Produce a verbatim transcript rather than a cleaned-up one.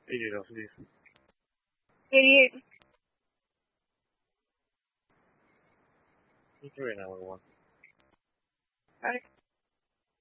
eighty-eight L C Ds. eighty-eight. It's right now, one. Got it.